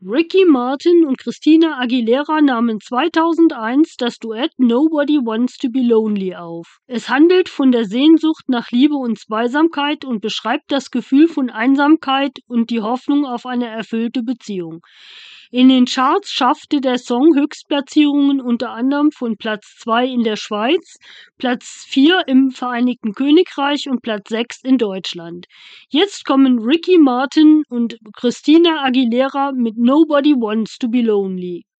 Ricky Martin und Christina Aguilera nahmen 2001 das Duett Nobody Wants to Be Lonely auf. Es handelt von der Sehnsucht nach Liebe und Zweisamkeit und beschreibt das Gefühl von Einsamkeit und die Hoffnung auf eine erfüllte Beziehung. In den Charts schaffte der Song Höchstplatzierungen unter anderem von Platz 2 in der Schweiz, Platz 4 im Vereinigten Königreich und Platz 6 in Deutschland. Jetzt kommen Ricky Martin und Christina Aguilera mit Nobody Wants to Be Lonely.